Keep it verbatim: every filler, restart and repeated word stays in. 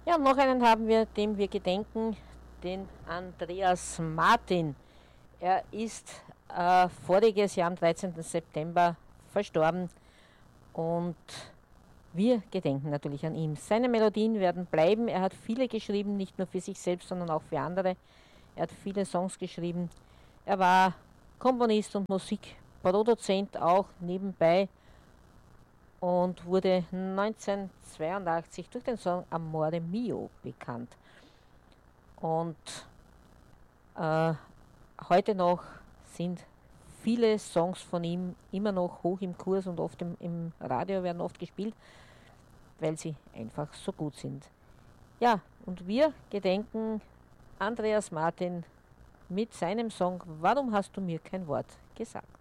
Ja, und noch einen haben wir, dem wir gedenken, den Andreas Martin. Er ist äh, voriges Jahr am dreizehnten September verstorben und wir gedenken natürlich an ihm. Seine Melodien werden bleiben. Er hat viele geschrieben, nicht nur für sich selbst, sondern auch für andere. Er hat viele Songs geschrieben. Er war Komponist und Musikproduzent auch nebenbei und wurde neunzehnhundertzweiundachtzig durch den Song Amore Mio bekannt. Und äh, heute noch sind viele Songs von ihm immer noch hoch im Kurs und oft im, im Radio werden oft gespielt, weil sie einfach so gut sind. Ja, und wir gedenken Andreas Martin mit seinem Song Warum hast du mir kein Wort gesagt?